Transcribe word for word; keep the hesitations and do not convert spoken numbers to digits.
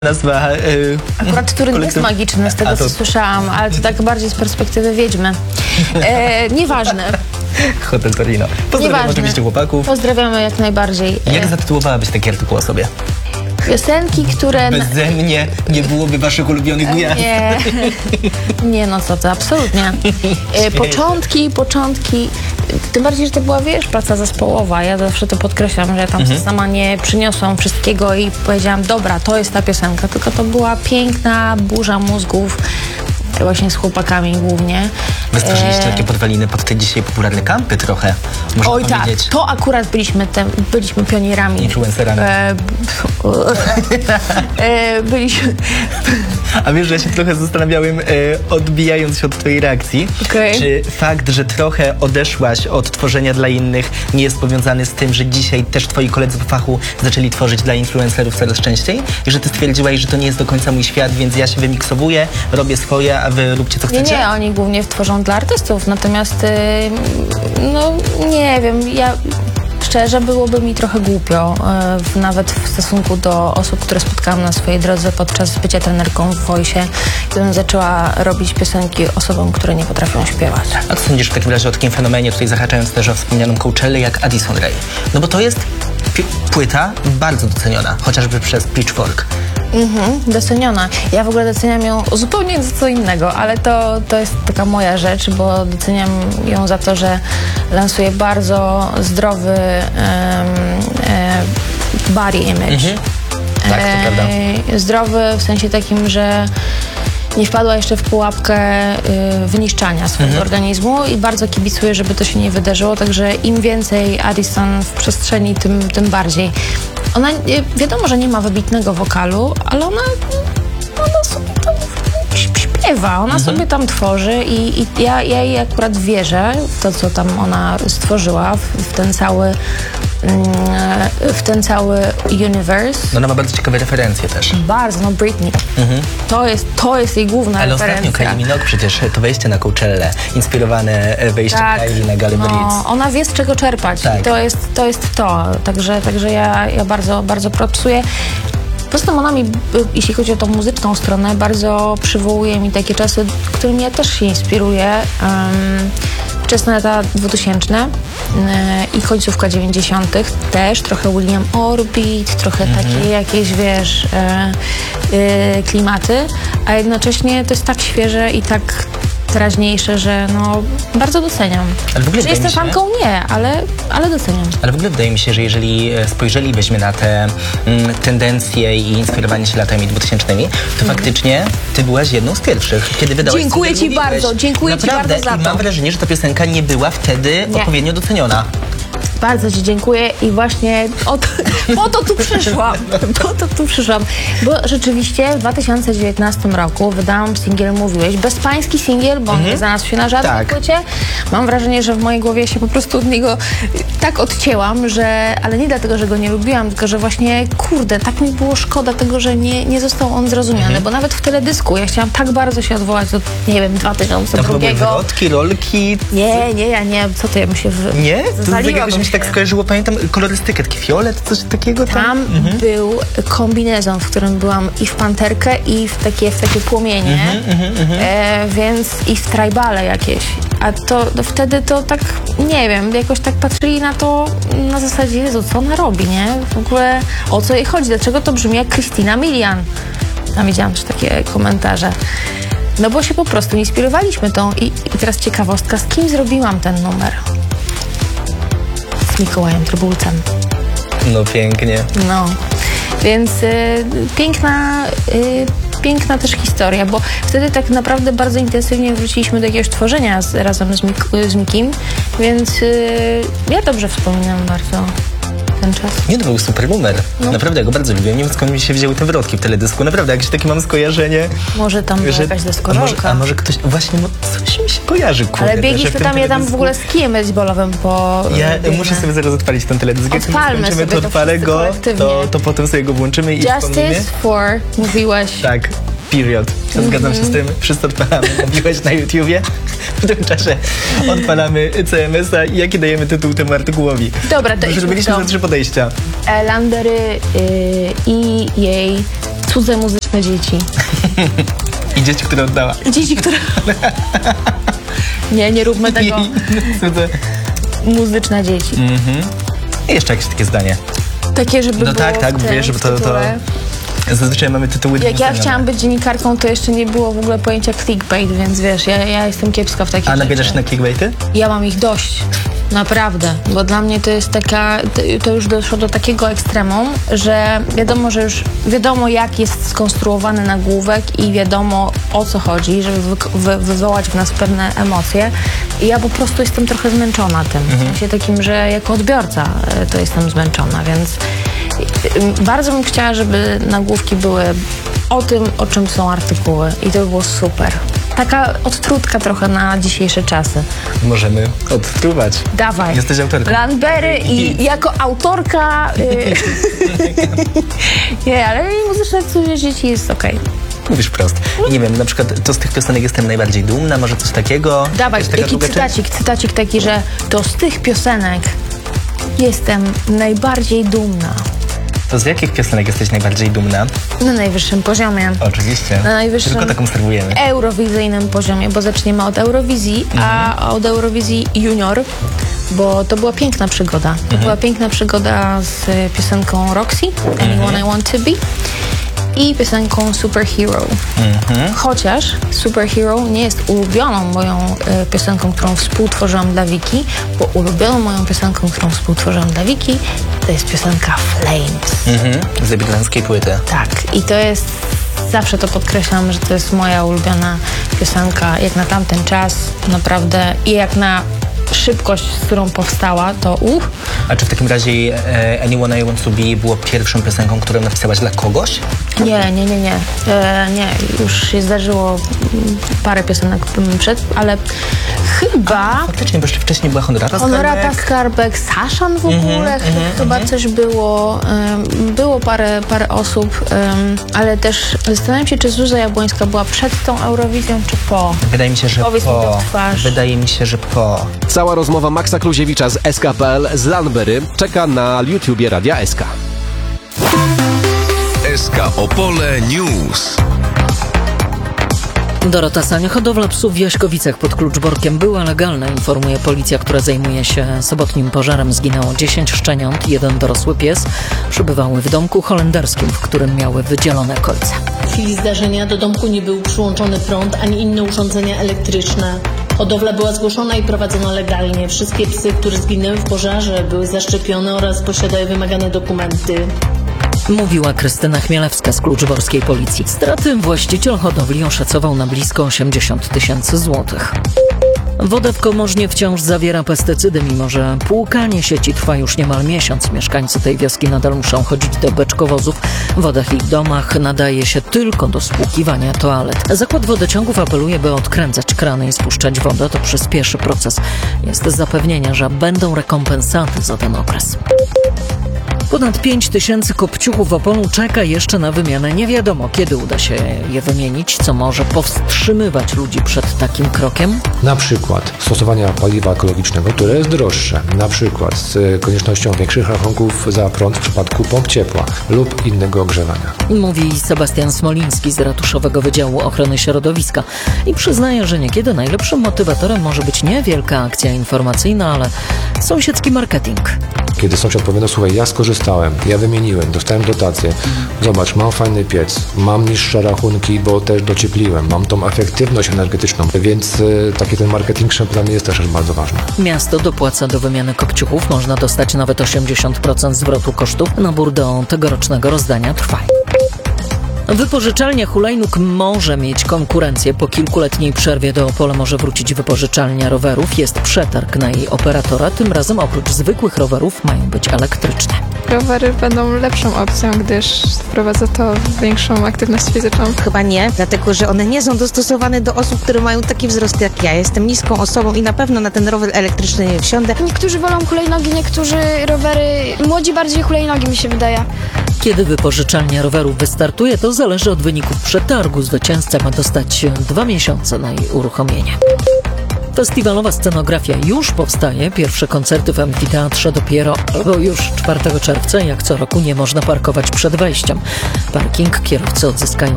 Nazwa... Yy, Akurat Turyn kolektyw... jest magiczny, z tego to... co słyszałam, ale to tak bardziej z perspektywy wiedźmy. E, nieważne. Hotel Torino. Pozdrawiam nieważne. Oczywiście chłopaków. Pozdrawiamy jak najbardziej. Jak zatytułowałabyś taki artykuł o sobie? Piosenki, które... Beze mnie nie byłoby waszych ulubionych gwiazd. Nie, nie no co to, absolutnie. Początki, początki, tym bardziej, że to była, wiesz, praca zespołowa. Ja zawsze to podkreślam, że ja tam mhm. sama nie przyniosłam wszystkiego i powiedziałam, dobra, to jest ta piosenka, tylko to była piękna burza mózgów, właśnie z chłopakami głównie. Wystraszyliście e... takie podwaliny pod te dzisiaj popularne kampy trochę, można Oj powiedzieć. tak, to akurat byliśmy, te, byliśmy pionierami. Influencerami. E... e, byliśmy... A wiesz, że ja się trochę zastanawiałem, e, odbijając się od twojej reakcji, okay. czy fakt, że trochę odeszłaś od tworzenia dla innych nie jest powiązany z tym, że dzisiaj też twoi koledzy po fachu zaczęli tworzyć dla influencerów coraz częściej i że ty stwierdziłaś, że to nie jest do końca mój świat, więc ja się wymiksowuję, robię swoje, a wy róbcie co chcecie? Nie, nie, oni głównie tworzą dla artystów, natomiast yy, no nie wiem, ja szczerze byłoby mi trochę głupio, yy, nawet w stosunku do osób, które spotkałam na swojej drodze podczas bycia trenerką w Voice, gdybym zaczęła robić piosenki osobom, które nie potrafią śpiewać. A co sądzisz w takim razie o takim fenomenie, tutaj zahaczając też o wspomnianą Coachellę, jak Addison Rae? No bo to jest płyta bardzo doceniona, chociażby przez Pitchfork. Mhm, doceniona. Ja w ogóle doceniam ją zupełnie za co innego, ale to, to jest taka moja rzecz, bo doceniam ją za to, że lansuje bardzo zdrowy um, e, body image. Mhm. Tak, to e, prawda. Zdrowy w sensie takim, że nie wpadła jeszcze w pułapkę y, wyniszczania swojego mhm. organizmu i bardzo kibicuję, żeby to się nie wydarzyło, także im więcej Addison w przestrzeni, tym, tym bardziej. Ona, wiadomo, że nie ma wybitnego wokalu, ale ona, ona sobie tam śpiewa, ona mhm. sobie tam tworzy i, i ja, ja jej akurat wierzę w to, co tam ona stworzyła, w, w ten cały w ten cały universe. No ona ma bardzo ciekawe referencje też. Bardzo, no Britney. Mhm. To, jest, to jest jej główna Ale referencja. Ale ostatnio Kylie Minogue przecież to wejście na Coachellę, inspirowane wejściem tak, Kylie na Galę Blitz. No, ona wie z czego czerpać. Tak. To jest to. Jest to. Także, także ja, ja bardzo, bardzo propsuję. Poza tym ona mi, jeśli chodzi o tą muzyczną stronę, bardzo przywołuje mi takie czasy, którymi ja też się inspiruję. Um, wczesne lata dwutysięczne yy, i końcówka dziewięćdziesiątych też, trochę William Orbit, trochę mm-hmm. takie jakieś, wiesz, yy, yy, klimaty, a jednocześnie to jest tak świeże i tak teraźniejsze, że no bardzo doceniam. Ale w ogóle że jestem się... fanką? Nie, ale, ale doceniam. Ale w ogóle wydaje mi się, że jeżeli spojrzelibyśmy na te mm, tendencje i inspirowanie się latami dwutysięcznymi, to mm. faktycznie ty byłaś jedną z pierwszych, kiedy wydałaś... Dziękuję ci bardzo, dziękuję Naprawdę, ci bardzo za to. I mam wrażenie, że ta piosenka nie była wtedy nie. odpowiednio doceniona. Bardzo ci dziękuję i właśnie o to, po to tu przyszłam, po to tu przyszłam, bo rzeczywiście w dwa tysiące dziewiętnastym roku wydałam singiel Mówiłeś, bezpański singiel, bo on nie znalazł się na żadnej tak. płycie. Mam wrażenie, że w mojej głowie się po prostu od niego tak odcięłam, że, ale nie dlatego, że go nie lubiłam, tylko że właśnie, kurde, tak mi było szkoda tego, że nie, nie został on zrozumiany, mhm. bo nawet w teledysku ja chciałam tak bardzo się odwołać do, nie wiem, dwa tysiące drugiego. Tam były wrotki, rolki... Nie, nie, ja nie, co to ja bym się... W... Nie? To jakoś mi się tak skojarzyło, pamiętam kolorystykę, taki fiolet, coś takiego tam. Tam mhm. był kombinezon, w którym byłam i w panterkę, i w takie, w takie płomienie, mhm, mhm, e, więc i w tribale jakieś. A to, to wtedy to tak, nie wiem, jakoś tak patrzyli na to na zasadzie, Jezu, co ona robi, nie? W ogóle o co jej chodzi, dlaczego to brzmi jak Christina Milian? Tam widziałam też takie komentarze. No bo się po prostu inspirowaliśmy tą i, i teraz ciekawostka, z kim zrobiłam ten numer? Z Mikołajem Trybulcem. No pięknie. No, więc y, piękna, y, piękna też historia, bo wtedy tak naprawdę bardzo intensywnie wróciliśmy do jakiegoś tworzenia z, razem z, Mik z Mikim, więc y, ja dobrze wspominam bardzo ten czas. Nie, to był super numer. No. Naprawdę, ja go bardzo lubię. Nie wiem, skąd mi się wzięły te wrotki w teledysku. Naprawdę, jakieś takie mam skojarzenie. Może tam była że, jakaś deskorolka. A może, a może ktoś... Właśnie, no, coś mi się kojarzy, kurde. Ale biegliśmy tam, ja tam w ogóle z kijem baseballowym po... Ja biegnę. Muszę sobie zaraz odpalić ten teledysk. Jak skończymy, to odpalę go, to, to potem sobie go włączymy i Justice for Mówiłeś. Tak. Period. Zgadzam się z tym. Wszyscy odpalamy. Mówiłeś na YouTubie. W tym czasie odpalamy C M S a i jaki dajemy tytuł temu artykułowi. Dobra, to zrobiliśmy za trzy podejścia. Landery yy, i jej cudze muzyczne dzieci. I dzieci, które oddała. Dzieci, które... Nie, nie róbmy tego. Cudze. Muzyczne dzieci. Mhm. I jeszcze jakieś takie zdanie. Takie, żeby no było tak, tak, w wiesz, żeby to, to... Zazwyczaj mamy tytuły... Jak ja chciałam być dziennikarką, to jeszcze nie było w ogóle pojęcia clickbait, więc wiesz, ja, ja jestem kiepska w takich A nabierasz się na clickbaity? Ja mam ich dość. Naprawdę, bo dla mnie to jest taka, to już doszło do takiego ekstremum, że wiadomo, że już wiadomo, jak jest skonstruowany nagłówek i wiadomo, o co chodzi, żeby wy, wy, wywołać w nas pewne emocje. I ja po prostu jestem trochę zmęczona tym, mhm. w sensie takim, że jako odbiorca to jestem zmęczona, więc bardzo bym chciała, żeby nagłówki były o tym, o czym są artykuły i to by było super. Taka odtrutka trochę na dzisiejsze czasy. Możemy odtruwać. Dawaj. Jesteś autorką. Lanbery i jako autorka... Y... nie, ale muzyczne cudze dzieci jest okej. Okay. Mówisz wprost. I nie wiem, na przykład to z tych piosenek jestem najbardziej dumna, może coś takiego? Dawaj, taki cytacik, cytacik taki, że to z tych piosenek jestem najbardziej dumna. To z jakich piosenek jesteś najbardziej dumna? Na najwyższym poziomie. Oczywiście. Na najwyższym Tylko tak konserwujemy. Eurowizyjnym poziomie, bo zaczniemy od Eurowizji, mhm. a od Eurowizji Junior, bo to była piękna przygoda. To mhm. była piękna przygoda z piosenką Roxy, Anyone mhm. I Want To Be, i piosenką Superhero. Mhm. Chociaż Superhero nie jest ulubioną moją y, piosenką, którą współtworzyłam dla Wiki, bo ulubioną moją piosenką, którą współtworzyłam dla Wiki, to jest piosenka Flames. Mhm. Z debiutanckiej płyty. Tak. I to jest, zawsze to podkreślam, że to jest moja ulubiona piosenka, jak na tamten czas, naprawdę, i jak na szybkość, z którą powstała, to uch. A czy w takim razie e, Anyone I Want To Be było pierwszą piosenką, którą napisałaś dla kogoś? Nie, nie, nie, nie. E, nie, już się zdarzyło parę piosenek przed, ale chyba... A, faktycznie, bo jeszcze wcześniej była Honorata Skarbek. Honorata Skarbek, Saszan w ogóle, mm-hmm, chyba mm-hmm. coś było. Um, było parę, parę osób, um, ale też zastanawiam się, czy Zuzia Jabłońska była przed tą Eurowizją, czy po. Wydaje mi się, że Powiedz po. Mi to w twarz. Wydaje mi się, że po. Cała rozmowa Maxa Kluziewicza z S K kropka P L z Lanbery czeka na YouTubie Radia S K. S K Opole News. Dorota Sania. Hodowla psów w Jaśkowicach pod Kluczborkiem była legalna, informuje policja, która zajmuje się sobotnim pożarem. Zginęło dziesięć szczeniąt, jeden dorosły pies. Przybywały w domku holenderskim, w którym miały wydzielone kolce. W chwili zdarzenia do domku nie był przyłączony prąd ani inne urządzenia elektryczne. Hodowla była zgłoszona i prowadzona legalnie. Wszystkie psy, które zginęły w pożarze, były zaszczepione oraz posiadają wymagane dokumenty. Mówiła Krystyna Chmielewska z kluczborskiej policji. Straty właściciel hodowli oszacował na blisko osiemdziesiąt tysięcy złotych. Woda w Komorznie wciąż zawiera pestycydy, mimo że płukanie sieci trwa już niemal miesiąc. Mieszkańcy tej wioski nadal muszą chodzić do beczkowozów. Woda w ich domach nadaje się tylko do spłukiwania toalet. Zakład wodociągów apeluje, by odkręcać krany i spuszczać wodę. To przyspieszy proces. Jest zapewnienie, że będą rekompensaty za ten okres. Ponad pięć tysięcy kopciuchów w Opolu czeka jeszcze na wymianę. Nie wiadomo, kiedy uda się je wymienić, co może powstrzymywać ludzi przed takim krokiem. Na przykład stosowania paliwa ekologicznego, które jest droższe. Na przykład z koniecznością większych rachunków za prąd w przypadku pomp ciepła lub innego ogrzewania. Mówi Sebastian Smoliński z Ratuszowego Wydziału Ochrony Środowiska i przyznaje, że niekiedy najlepszym motywatorem może być nie wielka akcja informacyjna, ale sąsiedzki marketing. Kiedy sąsiad powie, no słuchaj, ja skorzystałem, ja wymieniłem, dostałem dotację, zobacz, mam fajny piec, mam niższe rachunki, bo też dociepliłem, mam tą efektywność energetyczną, więc y, taki ten marketing szemplany jest też bardzo ważny. Miasto dopłaca do wymiany kopciuchów, można dostać nawet osiemdziesiąt procent zwrotu kosztów. Nabór do tegorocznego rozdania trwa. Wypożyczalnia hulajnóg może mieć konkurencję. Po kilkuletniej przerwie do Opola może wrócić wypożyczalnia rowerów. Jest przetarg na jej operatora. Tym razem oprócz zwykłych rowerów mają być elektryczne. Rowery będą lepszą opcją, gdyż wprowadza to większą aktywność fizyczną. Chyba nie, dlatego że one nie są dostosowane do osób, które mają taki wzrost jak ja. Jestem niską osobą i na pewno na ten rower elektryczny nie wsiądę. Niektórzy wolą hulajnogi, niektórzy rowery. Młodzi bardziej hulajnogi, mi się wydaje. Kiedy wypożyczalnia rowerów wystartuje, to zależy od wyników przetargu. Zwycięzca ma dostać dwa miesiące na jej uruchomienie. Festiwalowa scenografia już powstaje, pierwsze koncerty w amfiteatrze dopiero, bo już czwartego czerwca, jak co roku, nie można parkować przed wejściem. Parking kierowcy odzyskają